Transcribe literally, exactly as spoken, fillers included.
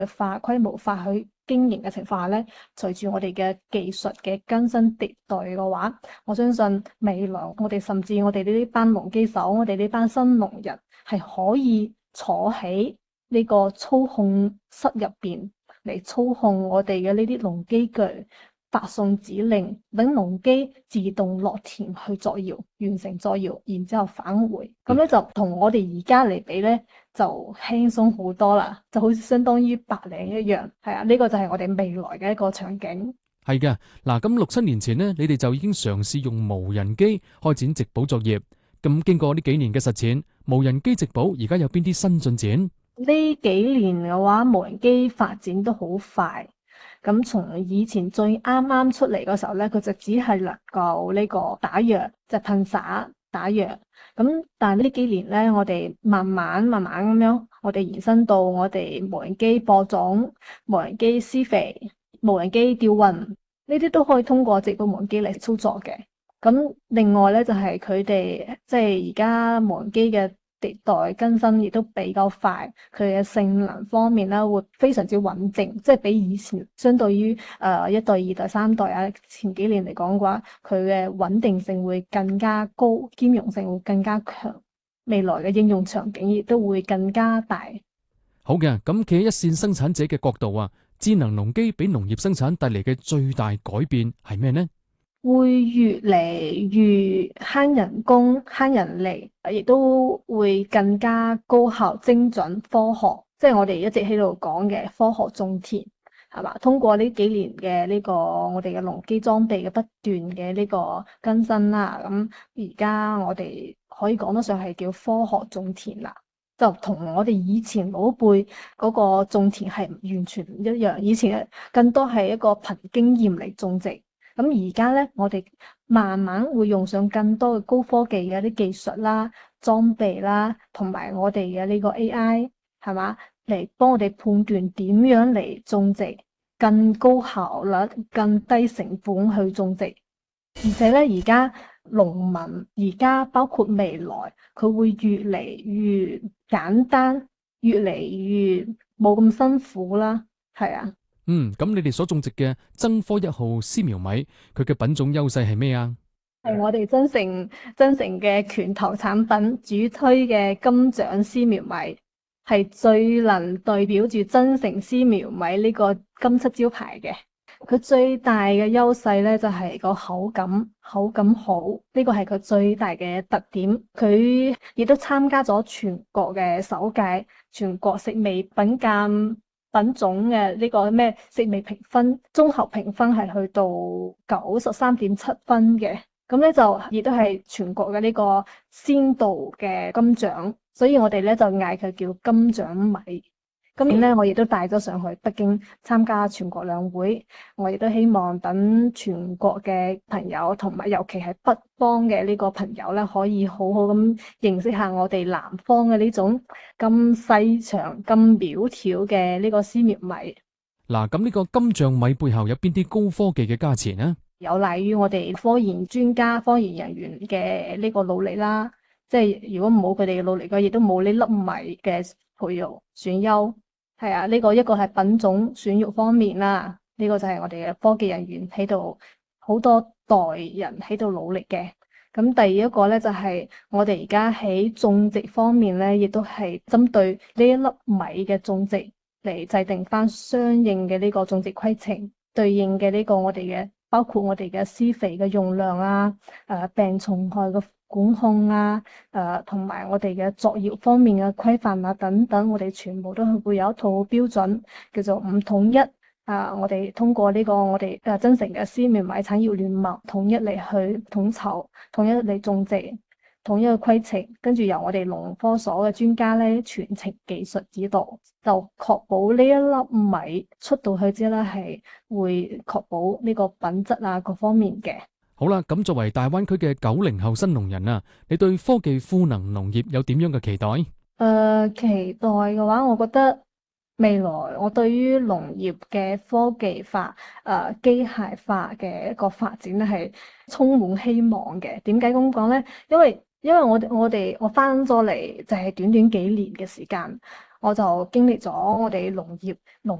化、規模化去經營嘅情況下咧，隨住我哋嘅技術嘅更新迭代嘅話，我相信未來我哋甚至我哋呢班農機手，我哋呢班新農人係可以坐喺呢個操控室入邊嚟操控我哋嘅呢啲農機具，發送指令，等農機自動落田去作業，完成作業，然之後返回。咁咧就同我哋而家嚟比咧，就輕鬆好多啦，就好似相當於白領一樣。係啊，呢個就係我哋未來嘅一個場景。 係嘅，嗱，咁六七年前呢，你哋就已經嘗試用無人機開展直補作業。咁經過呢幾年嘅實踐，無人機直補而家有邊啲新進展？ 呢幾年嘅話，無人機發展都好快。咁從以前最啱啱出嚟嗰時候咧，佢就只係能夠呢個打藥，即係噴灑打藥。咁但係呢幾年咧，我哋慢慢慢慢咁樣，我哋延伸到我哋無人機播種、無人機施肥、無人機吊運，呢啲都可以通過直補無人機嚟操作嘅。咁另外咧就係佢哋即係而家無人機嘅迭代更新亦都比較快，佢嘅性能方面咧會非常之穩定，即係比以前相對於誒、呃、一代、二代、三代啊前幾年嚟講嘅話，佢嘅穩定性會更加高，兼容性會更加強，未來嘅應用場景亦都會更加大。 好嘅，咁企喺一線生產者嘅角度啊，智能農機俾農業生產帶嚟嘅最大改變係咩呢？ 會越嚟越慳人工、慳人力，亦都會更加高效、精準、科學。即係我哋一直喺度講嘅科學種田，係嘛？通過呢幾年嘅呢個我哋嘅農機裝備嘅不斷嘅呢個更新啦，咁而家我哋可以講得上係叫科學種田啦。就同我哋以前老輩嗰個種田係完全唔一樣，以前更多係一個憑經驗嚟種植。咁而家咧，我哋慢慢會用上更多嘅高科技嘅啲技術啦、裝備啦，同埋我哋嘅呢個 A I 係嘛，嚟幫我哋判斷點樣嚟種植，更高效率、更低成本去種植。而且咧，而家農民而家包括未來，佢會越嚟越簡單，越嚟越冇咁辛苦啦。係啊。 嗯，咁你哋所種植嘅增科一號絲苗米，佢嘅品種優勢係咩啊？ 係我哋增城增城嘅拳頭產品，主推嘅金獎絲苗米，係最能代表住增城絲苗米呢個金漆招牌嘅。佢最大嘅優勢咧就係個口感，口感好，呢個係佢最大嘅特點。佢亦都參加咗全國嘅首屆全國食味品鑑品種嘅呢個咩食味評分，綜合評分係去到九十三點七分嘅。咁咧就亦都係全國嘅呢個先導嘅金獎，所以我哋咧就嗌佢叫金獎米。今年咧我亦都帶咗上去北京參加全國兩會，我亦都希望等全國嘅朋友同埋尤其係北方嘅呢個朋友咧，可以好好咁認識下我哋南方嘅呢種咁細長、咁苗條嘅呢個絲苗米。 嗱，咁呢個金像米背後有邊啲高科技嘅加持呢？ 有賴於我哋科研專家、科研人員嘅呢個努力啦，即係如果冇佢哋嘅努力嘅，亦都冇呢粒米嘅培育選優。係啊，呢個一個係品種選育方面啦，呢個就係我哋嘅科技人員喺度好多代人喺度努力嘅。咁第二一個咧就係我哋而家喺種植方面咧，亦都係針對呢一粒米嘅種植嚟制定翻相應嘅呢個種植規程，對應嘅呢個我哋嘅。包括我哋嘅施肥嘅用量啊，誒、呃、病蟲害嘅管控啊，誒同埋我哋嘅作業方面嘅規範啊等等，我哋全部都係會有一套標準，叫做五統一。啊、呃，我哋通過呢個我哋誒增城嘅絲苗米產業聯盟統一嚟去統籌，統一嚟種植。統一嘅規程，跟住由我哋農科所嘅專家咧全程技術指導，就確保呢一粒米出到去之後咧係會確保呢個品質啊各方面嘅。 好啦，咁作為大灣區嘅九零後新農人啊，你對科技賦能農業有點樣嘅期待？ 誒、呃，期待嘅話，我覺得未來我對於農業嘅科技化、誒、呃、機械化嘅一個發展咧係充滿希望嘅。點解咁講咧？因為因為我我哋我翻咗嚟就係短短幾年嘅時間， 我就經歷咗我哋農業農